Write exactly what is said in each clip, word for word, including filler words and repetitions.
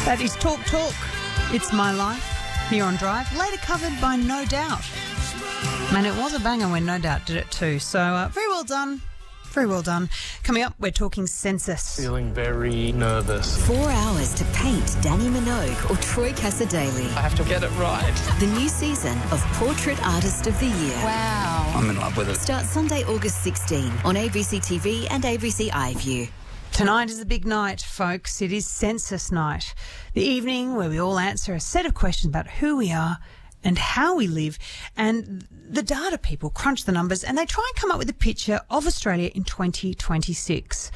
That is Talk Talk. It's My Life here on Drive. Later covered by No Doubt. Man, it was a banger when No Doubt did it too. So uh, very well done. Very well done. Coming up, we're talking census. Feeling very nervous. Four hours to paint Danny Minogue or Troy Cassar-Daley. I have to get it right. The new season of Portrait Artist of the Year. Wow. I'm in love with it. Starts Sunday, August sixteenth on A B C T V and A B C iView. Tonight is the big night, folks. It is census night. The evening where we all answer a set of questions about who we are and how we live. And the data people crunch the numbers and they try and come up with a picture of Australia in twenty twenty-six.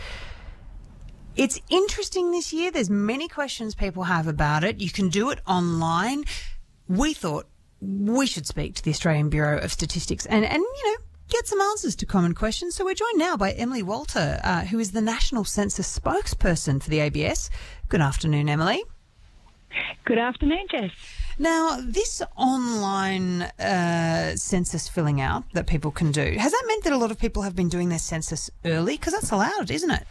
It's interesting this year. There's many questions people have about it. You can do it online. We thought we should speak to the Australian Bureau of Statistics and, and you know, get some answers to common questions. So we're joined now by Emily Walter, uh, who is the National Census spokesperson for the A B S. Good afternoon, Emily. Good afternoon, Jess. Now, this online uh, census filling out that people can do, has that meant that a lot of people have been doing their census early? Because that's allowed, isn't it?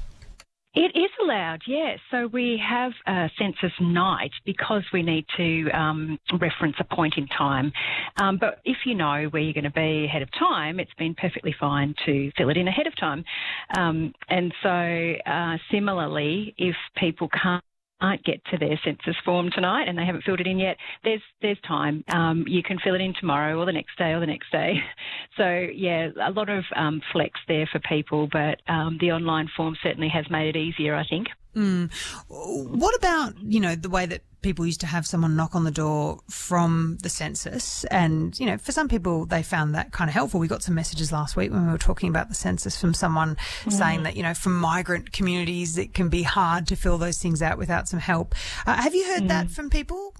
It is allowed, yes. So we have a census night because we need to um, reference a point in time. Um, but if you know where you're going to be ahead of time, it's been perfectly fine to fill it in ahead of time. Um, and so uh, similarly, if people can't Aren't get to their census form tonight and they haven't filled it in yet, there's there's time. Um, you can fill it in tomorrow or the next day or the next day. So, yeah, a lot of um, flex there for people, but um, the online form certainly has made it easier, I think. Mm. What about, you know, the way that people used to have someone knock on the door from the census? And, you know, for some people, they found that kind of helpful. We got some messages last week when we were talking about the census from someone mm. saying that, you know, from migrant communities, it can be hard to fill those things out without some help. Uh, have you heard mm. that from people?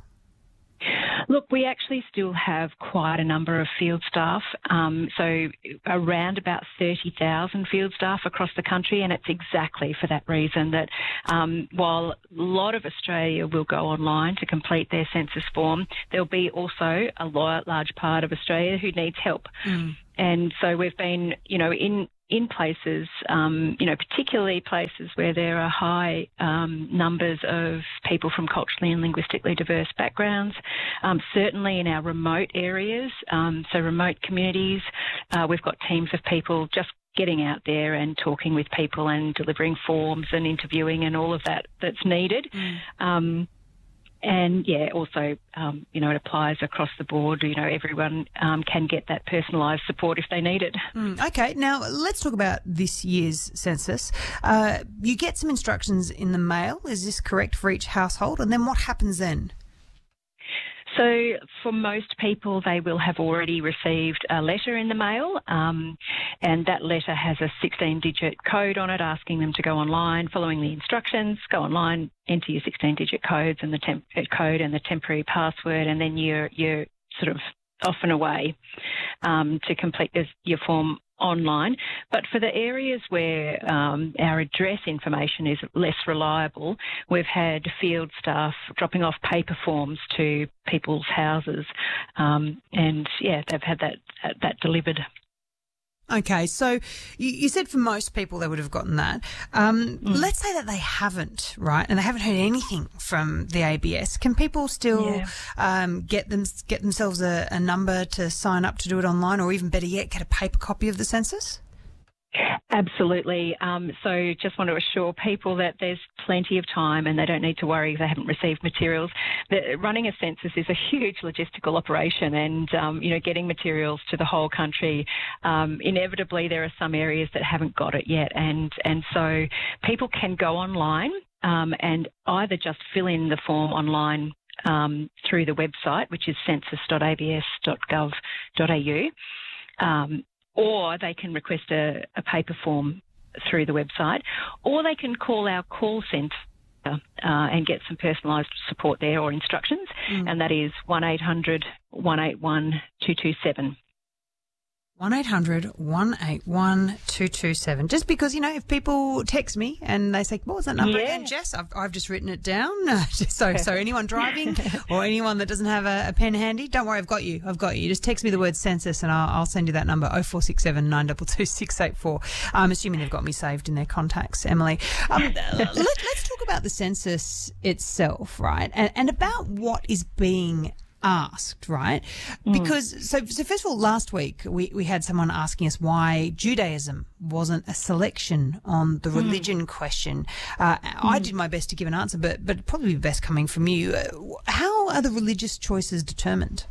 Look, we actually still have quite a number of field staff, um, so around about thirty thousand field staff across the country, and it's exactly for that reason that um, while a lot of Australia will go online to complete their census form, there'll be also a large part of Australia who needs help. Mm. And so we've been, you know, in in places, um, you know, particularly places where there are high um, numbers of people from culturally and linguistically diverse backgrounds, um, certainly in our remote areas, um, so remote communities, uh, we've got teams of people just getting out there and talking with people and delivering forms and interviewing and all of that that's needed. Mm. Um, And, yeah, also, um, you know, it applies across the board. You know, everyone um, can get that personalised support if they need it. Mm, okay. Now, let's talk about this year's census. Uh, you get some instructions in the mail. Is this correct for each household? And then what happens then? So for most people, they will have already received a letter in the mail, um, and that letter has a sixteen-digit code on it asking them to go online, following the instructions, go online, enter your sixteen-digit codes and the temp- code and the temporary password, and then you're, you're sort of off and away um, to complete this, your form online. But for the areas where um, our address information is less reliable, we've had field staff dropping off paper forms to people's houses, um, and yeah, they've had that that delivered. Okay, so you, you said for most people they would have gotten that. Um, mm. Let's say that they haven't, right, and they haven't heard anything from the A B S. Can people still yeah. um, get them get themselves a, a number to sign up to do it online, or even better yet, get a paper copy of the census? Absolutely. Um, so just want to assure people that there's plenty of time and they don't need to worry if they haven't received materials. The, running a census is a huge logistical operation, and, um, you know, getting materials to the whole country, um, inevitably there are some areas that haven't got it yet. And, and so people can go online um, and either just fill in the form online um, through the website, which is census dot a b s dot gov dot a u. Um, or they can request a, a paper form through the website, or they can call our call centre uh, and get some personalised support there or instructions, mm. and that is one eight hundred, one eight one, two two seven. one eight hundred one eight one two two seven. Just because, you know, if people text me and they say, what was that number Yeah. again, Jess? I've, I've just written it down. Just so so anyone driving or anyone that doesn't have a, a pen handy, don't worry, I've got you. I've got you. Just text me the word census and I'll, I'll send you that number, oh four six seven nine two two six eight four. I'm assuming they've got me saved in their contacts, Emily. Um, let, let's talk about the census itself, right? And, and about what is being asked, right? Because, so, so first of all, last week we, we had someone asking us why Judaism wasn't a selection on the religion mm. question. Uh, mm. I did my best to give an answer, but, but it'd probably be best coming from you. Uh, how are the religious choices determined?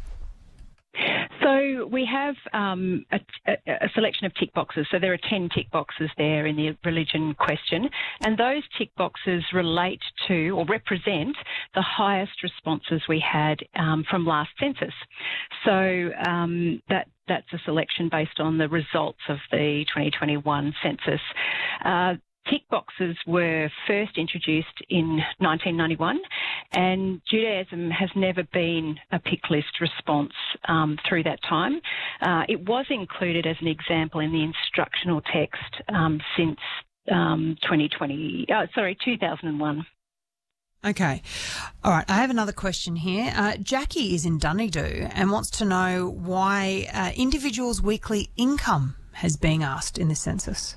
So we have um, a, a, a selection of tick boxes. So there are ten tick boxes there in the religion question, and those tick boxes relate to or represent the highest responses we had um, from last census. So um, that that's a selection based on the results of the twenty twenty-one census. Uh, Tick boxes were first introduced in nineteen ninety-one, and Judaism has never been a pick list response um, through that time. Uh, it was included as an example in the instructional text um, since um, twenty twenty, oh, sorry, two thousand one. Okay. All right. I have another question here. Uh, Jackie is in Dunedoo and wants to know why uh, individuals' weekly income has been asked in this census.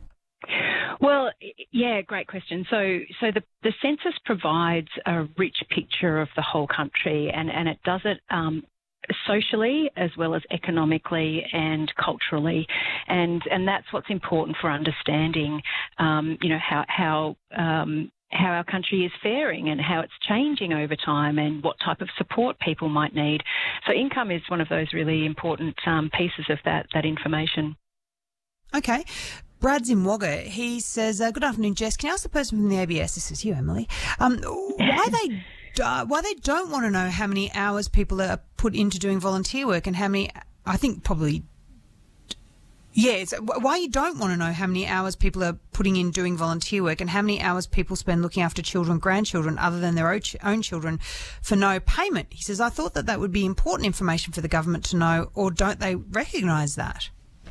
Well, yeah, great question. So, so the, the census provides a rich picture of the whole country, and, and it does it um, socially as well as economically and culturally, and and that's what's important for understanding, um, you know, how how. Um, how our country is faring and how it's changing over time and what type of support people might need. So income is one of those really important um, pieces of that that information. Okay. Brad's in Wagga. He says, uh, good afternoon, Jess. Can you ask the person from the A B S, this is you, Emily, um, why they uh, why they don't want to know how many hours people are put into doing volunteer work and how many, I think probably, yeah, it's, why you don't want to know how many hours people are putting in doing volunteer work and how many hours people spend looking after children, grandchildren, other than their own children, for no payment. He says, I thought that that would be important information for the government to know, or don't they recognise that?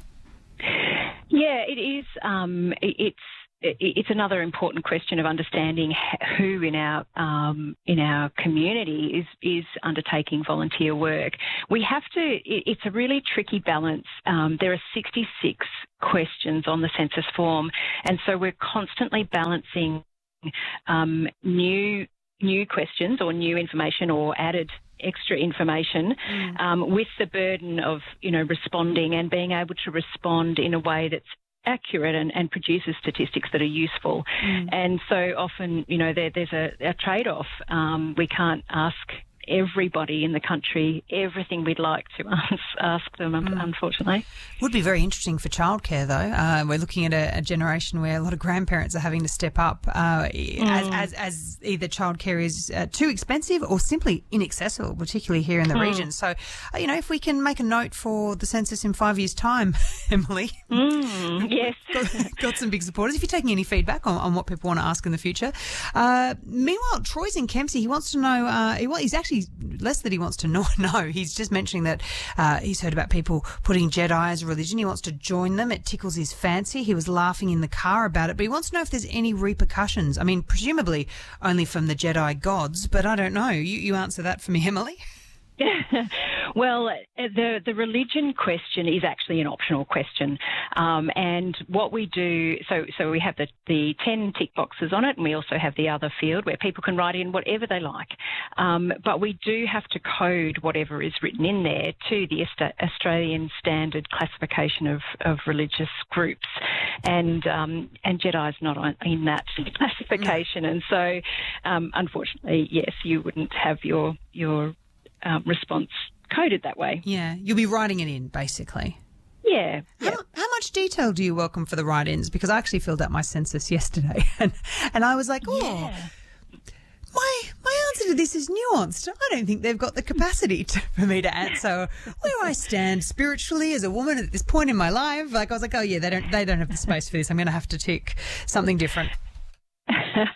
Yeah, it is. Um, it's it's another important question of understanding who in our um, in our community is is undertaking volunteer work. We have to. It's a really tricky balance. Um, there are sixty-six questions on the census form, and so we're constantly balancing um, new new questions or new information or added extra information mm. um, with the burden of, you know, responding and being able to respond in a way that's accurate and, and produces statistics that are useful. Mm. And so often, you know, there, there's a, a trade-off. Um, we can't ask everybody in the country everything we'd like to ask, ask them, mm. unfortunately. Would be very interesting for childcare, though. Uh, we're looking at a, a generation where a lot of grandparents are having to step up uh, mm. as, as, as either childcare is uh, too expensive or simply inaccessible, particularly here in the mm. region. So, uh, you know, if we can make a note for the census in five years' time, Emily. Mm, yes. got, got some big supporters. If you're taking any feedback on, on what people want to ask in the future. Uh, meanwhile, Troy's in Kempsey. He wants to know, uh, he, well, he's actually less that he wants to know. No, he's just mentioning that uh, he's heard about people putting Jedi as a religion. He wants to join them. It tickles his fancy. He was laughing in the car about it, but he wants to know if there's any repercussions. I mean, presumably only from the Jedi gods, but I don't know. You, you answer that for me, Emily. Well, the the religion question is actually an optional question, um, and what we do, so so we have the, the ten tick boxes on it, and we also have the other field where people can write in whatever they like, um, but we do have to code whatever is written in there to the Australian Standard Classification of, of Religious Groups, and um, and Jedi is not in that classification, and so um, unfortunately, yes, you wouldn't have your your Um, response coded that way. Yeah, you'll be writing it in, basically. Yeah. How, yeah. how much detail do you welcome for the write-ins? Because I actually filled out my census yesterday, and, and I was like, oh, yeah. my my answer to this is nuanced. I don't think they've got the capacity to, for me to answer where I stand spiritually as a woman at this point in my life. Like I was like, oh yeah, they don't they don't have the space for this. I'm going to have to tick something different.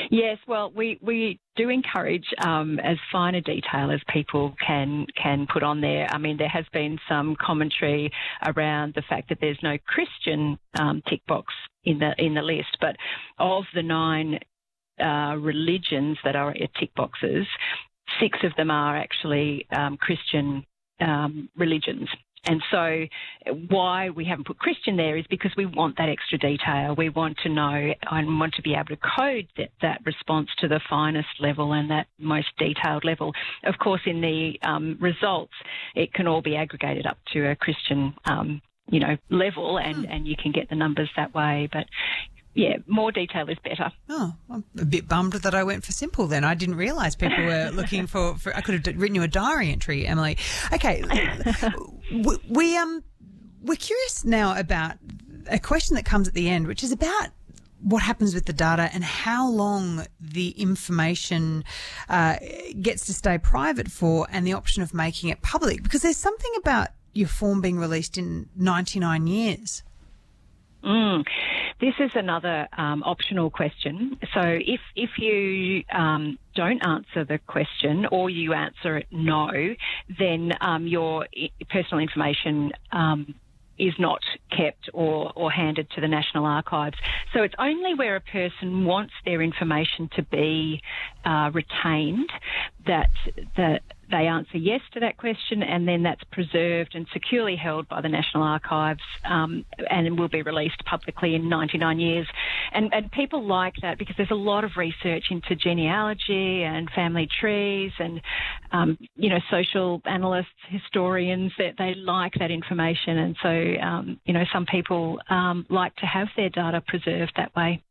Yes, well, we, we do encourage um, as fine a detail as people can can put on there. I mean, there has been some commentary around the fact that there's no Christian um, tick box in the in the list, but of the nine uh, religions that are tick boxes, six of them are actually um, Christian um, religions. And so why we haven't put Christian there is because we want that extra detail. We want to know and want to be able to code that, that response to the finest level and that most detailed level. Of course, in the um, results, it can all be aggregated up to a Christian, um, you know, level, and, and you can get the numbers that way. But yeah, more detail is better. Oh, I'm a bit bummed that I went for simple then. I didn't realise people were looking for, for... I could have written you a diary entry, Emily. Okay, we, we, um, we're curious now about a question that comes at the end, which is about what happens with the data and how long the information uh, gets to stay private for, and the option of making it public. Because there's something about your form being released in ninety-nine years. Mm. This is another um, optional question. So if if you um, don't answer the question or you answer it no, then um, your personal information um, is not kept or, or handed to the National Archives. So it's only where a person wants their information to be uh, retained that that they answer yes to that question, and then that's preserved and securely held by the National Archives um, and will be released publicly in ninety-nine years. And, and people like that because there's a lot of research into genealogy and family trees and, um, you know, social analysts, historians, that they like that information. And so, um, you know, some people um, like to have their data preserved that way.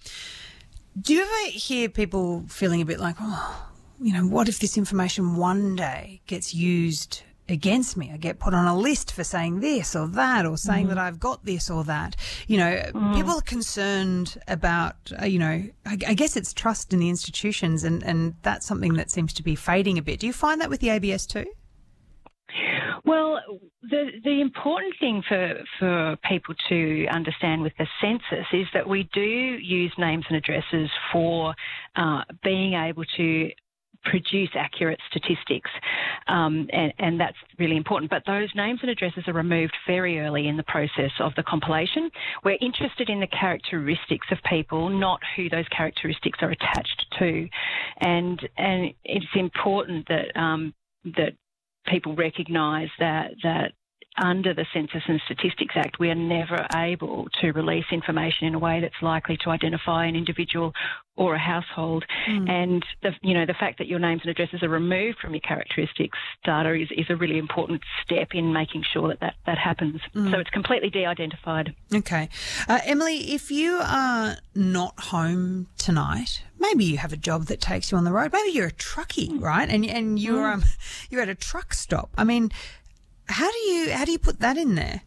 Do you ever hear people feeling a bit like, oh, you know, what if this information one day gets used against me? I get put on a list for saying this or that, or saying mm. that I've got this or that. You know, mm. people are concerned about, uh, you know, I, I guess it's trust in the institutions, and, and that's something that seems to be fading a bit. Do you find that with the A B S too? Well, the the important thing for, for people to understand with the census is that we do use names and addresses for uh, being able to produce accurate statistics, um, and, and that's really important. But those names and addresses are removed very early in the process of the compilation. We're interested in the characteristics of people, not who those characteristics are attached to. And and it's important that um, that people recognise that that under the Census and Statistics Act, we are never able to release information in a way that's likely to identify an individual or a household. Mm. And, the, you know, the fact that your names and addresses are removed from your characteristics data is, is a really important step in making sure that that, that happens. Mm. So it's completely de-identified. Okay. Uh, Emily, if you are not home tonight, maybe you have a job that takes you on the road. Maybe you're a truckie, right? And, and you're, mm. um, you're at a truck stop. I mean, How do you how do you put that in there?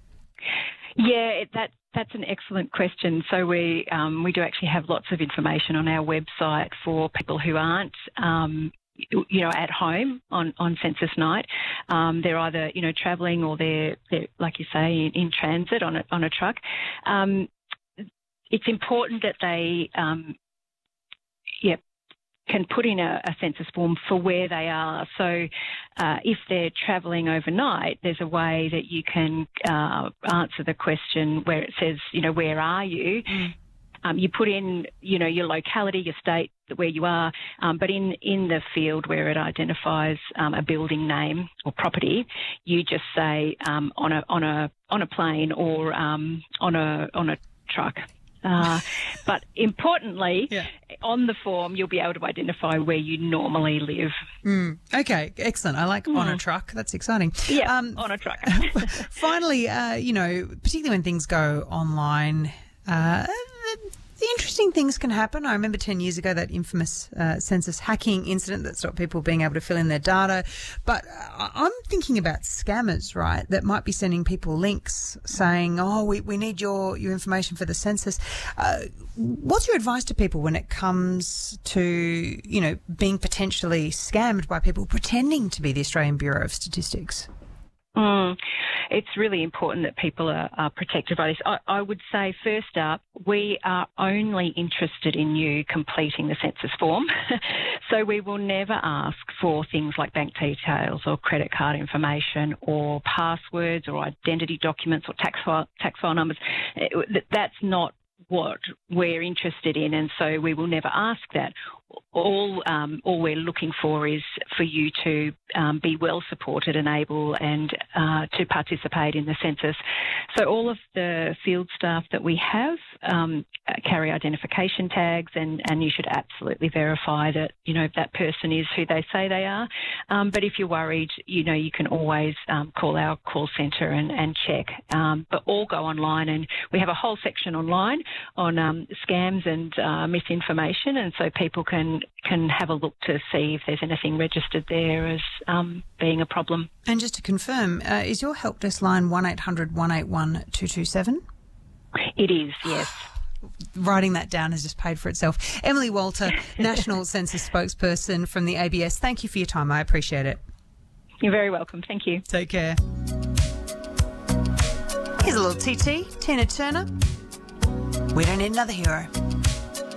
Yeah, that that's an excellent question. So we um, we do actually have lots of information on our website for people who aren't um, you know at home on, on census night. Um, they're either you know travelling or they're, they're like you say in, in transit on a on a truck. Um, it's important that they um, yeah. can put in a, a census form for where they are. So uh, if they're travelling overnight, there's a way that you can uh, answer the question where it says, you know, where are you? Mm. Um, you put in, you know, your locality, your state, where you are, um, but in, in the field where it identifies um, a building name or property, you just say um, on a on a on a plane or um, on a on a truck. Uh, but importantly, yeah. on the form, you'll be able to identify where you normally live. Mm, okay, excellent. I like mm. on a truck. That's exciting. Yeah, um, on a truck. Finally, uh, you know, particularly when things go online, uh, the interesting things can happen. I remember ten years ago that infamous uh, census hacking incident that stopped people being able to fill in their data. But uh, I'm thinking about scammers, right, that might be sending people links saying, oh, we, we need your, your information for the census. Uh, what's your advice to people when it comes to, you know, being potentially scammed by people pretending to be the Australian Bureau of Statistics? Mm. It's really important that people are, are protected by this. I, I would say, first up, we are only interested in you completing the census form. So we will never ask for things like bank details or credit card information or passwords or identity documents or tax file, tax file numbers. That's not what we're interested in, and so we will never ask that. All um, all we're looking for is for you to um, be well supported and able and uh, to participate in the census. So all of the field staff that we have um, carry identification tags, and, and you should absolutely verify that, you know, that person is who they say they are. Um, but if you're worried, you know, you can always um, call our call centre and, and check. Um, but all go online, and we have a whole section online on um, scams and uh, misinformation, and so people can can have a look to see if there's anything registered there as um, being a problem. And just to confirm, uh, is your help desk line one eight hundred one eight one two two seven? It is, yes. Writing that down has just paid for itself. Emily Walter, National Census Spokesperson from the A B S, thank you for your time. I appreciate it. You're very welcome. Thank you. Take care. Here's a little T T, Tina Turner. We don't need another hero.